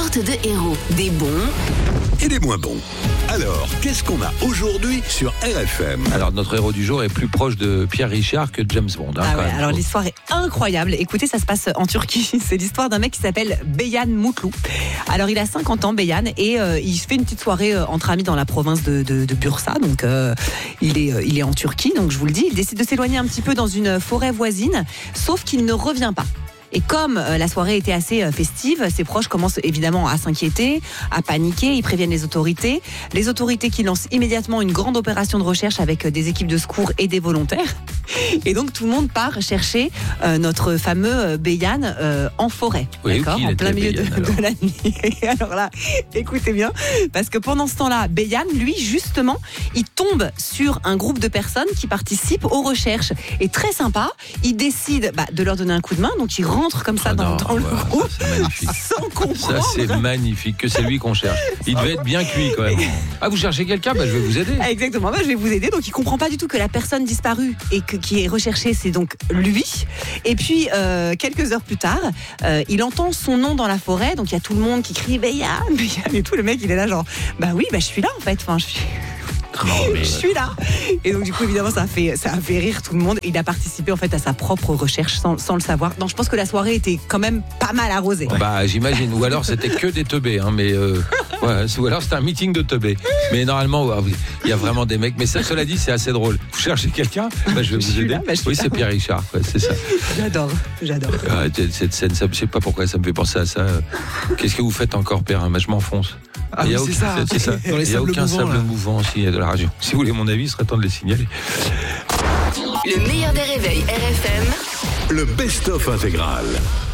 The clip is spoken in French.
sortes de héros, des bons et des moins bons. Alors, qu'est-ce qu'on a aujourd'hui sur RFM ? Alors, notre héros du jour est plus proche de Pierre Richard que de James Bond. Ah ouais, alors l'histoire est incroyable. Écoutez, ça se passe en Turquie. C'est l'histoire d'un mec qui s'appelle Beyan Mutlu. Alors, il a 50 ans, Beyan, et il se fait une petite soirée entre amis dans la province de Bursa. Donc, il est en Turquie, donc je vous le dis. Il décide de s'éloigner un petit peu dans une forêt voisine, sauf qu'il ne revient pas. Et comme la soirée était assez festive, ses proches commencent évidemment à s'inquiéter, à paniquer, ils préviennent les autorités. Les autorités qui lancent immédiatement une grande opération de recherche avec des équipes de secours et des volontaires. Et donc tout le monde part chercher notre fameux Beyan en forêt, oui, d'accord, en plein milieu Beyan, de la nuit. Et alors là, écoutez bien, parce que pendant ce temps-là, Beyan, lui, justement, il tombe sur un groupe de personnes qui participent aux recherches. Et très sympa, il décide de leur donner un coup de main, donc il rentre comme ça dans le groupe, sans comprendre. Ça, c'est magnifique, que c'est lui qu'on cherche. Il devait être bien cuit quand même. Ah, vous cherchez quelqu'un ? Je vais vous aider. Exactement, je vais vous aider. Donc il comprend pas du tout que la personne disparue et qui est recherchée, c'est donc lui. Et puis quelques heures plus tard, il entend son nom dans la forêt. Donc il y a tout le monde qui crie Beyan, Beyan et tout. Le mec, il est là genre oui, je suis là en fait. Enfin, je suis là. Et donc du coup évidemment ça a fait rire tout le monde. Et il a participé en fait à sa propre recherche sans le savoir. Donc je pense que la soirée était quand même pas mal arrosée. J'imagine. Ou alors c'était que des teubés, mais ou alors c'était un meeting de teubés. Mais normalement il y a vraiment des mecs. Mais cela dit, c'est assez drôle. Vous cherchez quelqu'un ? Je vais vous aider. Oui, c'est Pierre Richard. C'est ça. J'adore. Cette scène, je sais pas pourquoi ça me fait penser à ça. Qu'est-ce que vous faites encore, Pierre ? Je m'enfonce. Oui, c'est ça. Il n'y a aucun sable mouvant s'il y a de la radio. Si vous voulez mon avis, il serait temps de les signaler. Le meilleur des réveils RFM, le best-of intégral.